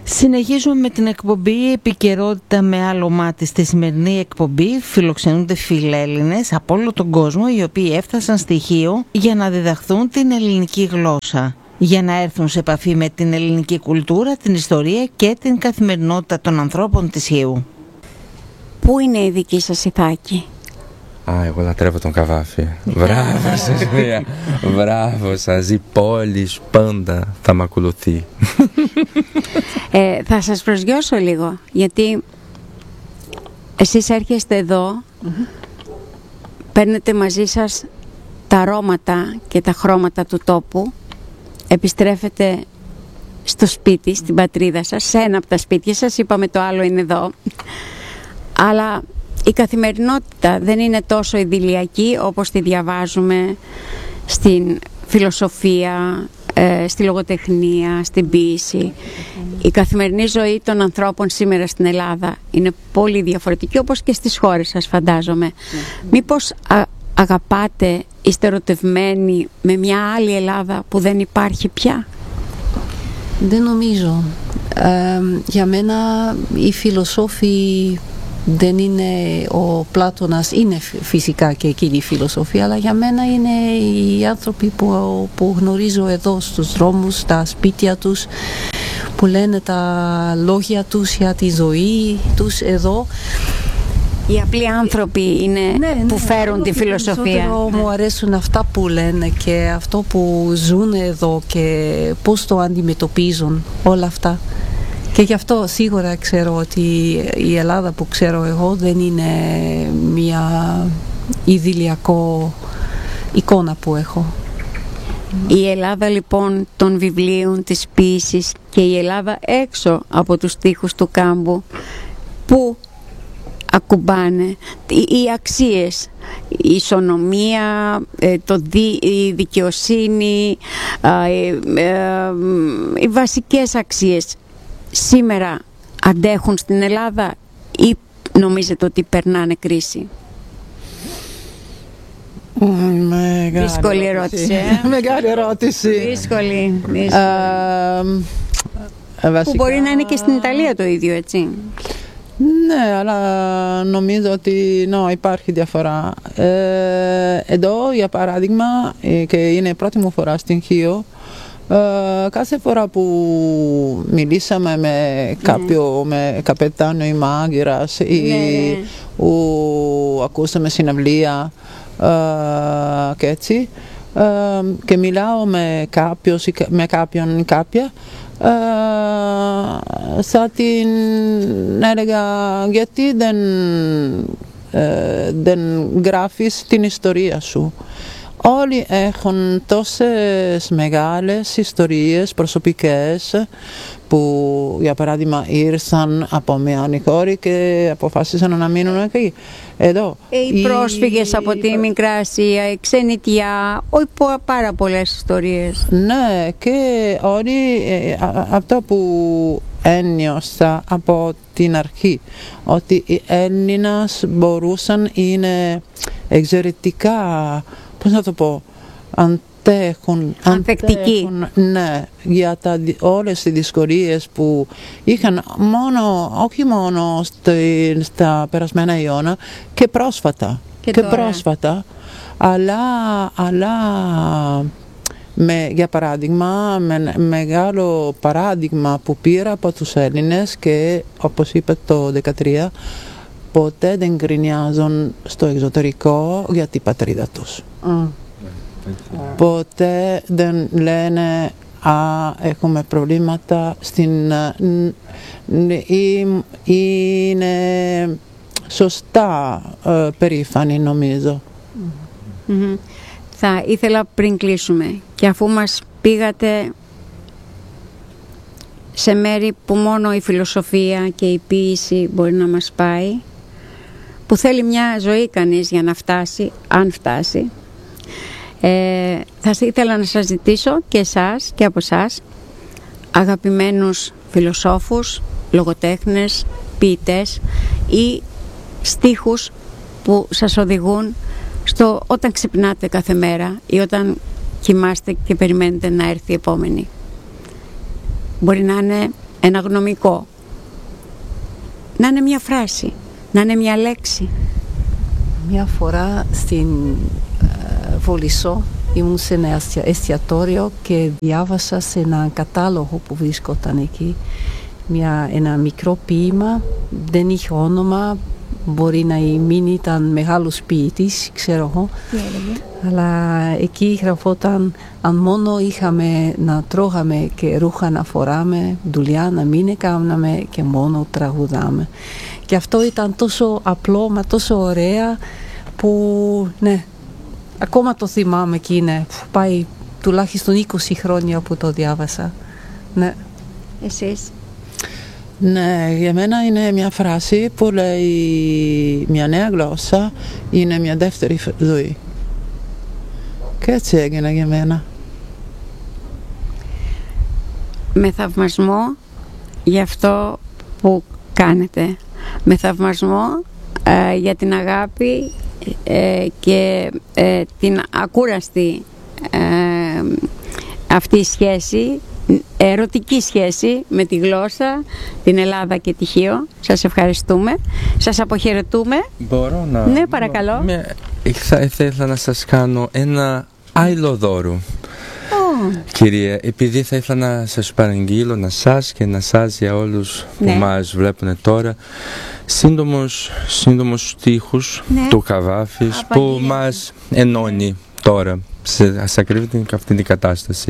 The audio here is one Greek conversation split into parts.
Συνεχίζουμε με την εκπομπή Επικαιρότητα με άλλο μάτι. Στη σημερινή εκπομπή φιλοξενούνται φιλέλληνες από όλο τον κόσμο, οι οποίοι έφτασαν στη Χίο για να διδαχθούν την ελληνική γλώσσα, για να έρθουν σε επαφή με την ελληνική κουλτούρα, την ιστορία και την καθημερινότητα των ανθρώπων της Χίου. Πού είναι η δική σας Ιθάκη? Εγώ λατρεύω τον Καβάφη. Μπράβο σας, μία. Μπράβο σας. Η πόλη πάντα θα μ' ακολουθεί. Θα σας προσγειώσω λίγο, γιατί εσείς έρχεστε εδώ, παίρνετε μαζί σας τα αρώματα και τα χρώματα του τόπου, επιστρέφετε στο σπίτι, στην πατρίδα σας, σε ένα από τα σπίτια σας, είπαμε το άλλο είναι εδώ, αλλά η καθημερινότητα δεν είναι τόσο ιδηλιακή όπως τη διαβάζουμε στην φιλοσοφία, στη λογοτεχνία, στην ποίηση. Η καθημερινή ζωή των ανθρώπων σήμερα στην Ελλάδα είναι πολύ διαφορετική, όπως και στις χώρες σας, φαντάζομαι. Μήπως αγαπάτε, είστε ερωτευμένοι με μια άλλη Ελλάδα που δεν υπάρχει πια? Δεν νομίζω. Για μένα οι φιλοσόφοι δεν είναι, ο Πλάτωνας είναι φυσικά και εκείνη η φιλοσοφία, αλλά για μένα είναι οι άνθρωποι που γνωρίζω εδώ στους δρόμους, στα σπίτια τους, που λένε τα λόγια τους για τη ζωή τους εδώ. Οι απλοί άνθρωποι είναι που φέρουν τη φιλοσοφία. Μου αρέσουν αυτά που λένε και αυτό που ζουν εδώ και πώς το αντιμετωπίζουν όλα αυτά. Και γι' αυτό σίγουρα ξέρω ότι η Ελλάδα που ξέρω εγώ δεν είναι μια ιδηλιακό εικόνα που έχω. Η Ελλάδα λοιπόν των βιβλίων, της ποίησης και η Ελλάδα έξω από τους τοίχους του κάμπου, που ακουμπάνε οι αξίες, η ισονομία, η δικαιοσύνη, οι βασικές αξίες σήμερα αντέχουν στην Ελλάδα ή νομίζετε ότι περνάνε κρίση? Δύσκολη ερώτηση. Μεγάλη ερώτηση. Δύσκολη. Που μπορεί να είναι και στην Ιταλία το ίδιο, έτσι. Ναι, αλλά νομίζω ότι υπάρχει διαφορά. Εδώ, για παράδειγμα, και είναι η πρώτη μου φορά στην Χίο, κάθε φορά που μιλήσαμε με κάποιο, με καπετάνιο ή μάγειρας ή που ακούσαμε συναυλία και έτσι, και μιλάω με κάποιον ή κάποια, θα την έλεγα γιατί δεν γράφεις την ιστορία σου. Όλοι έχουν τόσες μεγάλες ιστορίες προσωπικές που, για παράδειγμα, ήρθαν από μια άλλη χώρα και αποφάσισαν να μείνουν εκεί. Εδώ. Οι πρόσφυγες από τη Μικρά Ασία, η ξενιτιά, πάρα πολλές ιστορίες. Ναι, και όλοι αυτό που ένιωσα από την αρχή, ότι οι Έλληνες μπορούσαν, είναι εξαιρετικά, πώς να το πω, ανθεκτικοί. Ναι, για όλες τις δυσκολίες που είχαν όχι μόνο στα περασμένα αιώνα και πρόσφατα. Αλλά για παράδειγμα, μεγάλο παράδειγμα που πήρα από τους Έλληνες, και όπως είπα το 2013, ποτέ δεν γκρινιάζουν στο εξωτερικό για την πατρίδα τους. Ποτέ δεν λένε έχουμε προβλήματα είναι σωστά περήφανοι, νομίζω. Θα ήθελα, πριν κλείσουμε, και αφού μας πήγατε σε μέρη που μόνο η φιλοσοφία και η ποίηση μπορεί να μας πάει, που θέλει μια ζωή κανείς για να φτάσει, αν φτάσει, θα ήθελα να σας ζητήσω και εσάς και από εσάς, αγαπημένους φιλοσόφους, λογοτέχνες, ποιητές ή στίχους που σας οδηγούν όταν ξυπνάτε κάθε μέρα ή όταν κοιμάστε και περιμένετε να έρθει η επόμενη. Μπορεί να είναι ένα γνωμικό, να είναι μια φράση, να είναι μια λέξη. Μια φορά στην Βολισσό ήμουν σε ένα εστιατόριο και διάβασα σε ένα κατάλογο που βρίσκονταν εκεί ένα μικρό ποίημα, δεν είχε όνομα, μπορεί να μην ήταν μεγάλος ποιητής, ξέρω εγώ, αλλά εκεί γραφόταν αν μόνο είχαμε να τρώγαμε και ρούχα να φοράμε, δουλειά να μην έκαναμε και μόνο τραγουδάμε. Και αυτό ήταν τόσο απλό, μα τόσο ωραία που ναι, ακόμα το θυμάμαι και είναι, πάει τουλάχιστον 20 χρόνια που το διάβασα. Ναι. Εσείς? Ναι, για μένα είναι μια φράση που λέει μια νέα γλώσσα είναι μια δεύτερη ζωή. Και έτσι έγινε για μένα. Με θαυμασμό για αυτό που κάνετε. Με θαυμασμό για την αγάπη και την ακούραστη αυτή η σχέση, ερωτική σχέση με τη γλώσσα, την Ελλάδα και τη Χίο. Σας ευχαριστούμε. Σας αποχαιρετούμε. Μπορώ να... Ναι, παρακαλώ. Θα ήθελα να σας κάνω ένα άλλο δώρο. Κυρία, επειδή θα ήθελα να σας παραγγείλω, να σας και να σας για όλους που μας βλέπουν τώρα, σύντομους στίχους του Καβάφης που μας ενώνει τώρα σε ακριβή αυτή την κατάσταση.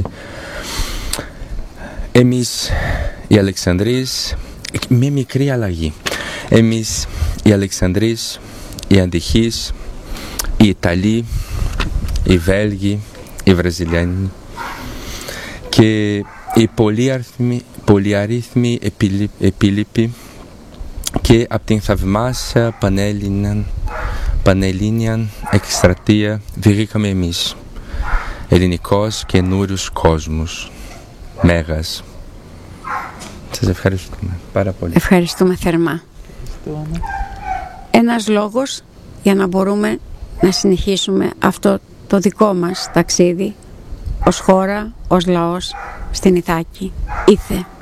Εμείς οι Αλεξανδρείς, με μικρή αλλαγή, εμείς οι Αλεξανδρείς, οι Αντιχείς, οι Ιταλοί, οι Βέλγοι, οι Βραζιλιάνοι και οι πολυαρίθμοι επίλοιποι και από την θαυμάσια πανελλήνια εκστρατεία βγήκαμε εμείς, ελληνικός καινούριος κόσμος, μέγας. Σας ευχαριστούμε πάρα πολύ. Ευχαριστούμε θερμά. Ένας λόγος για να μπορούμε να συνεχίσουμε αυτό το δικό μας ταξίδι ως χώρα, ως λαός στην Ιθάκη. Ήθε.